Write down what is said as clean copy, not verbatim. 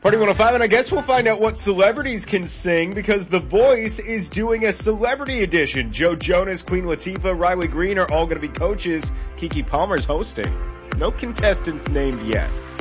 Party 105, and I guess we'll find out what celebrities can sing because The Voice is doing a celebrity edition. Joe Jonas, Queen Latifah, Riley Green are all going to be coaches. Keke Palmer's hosting. No contestants named yet.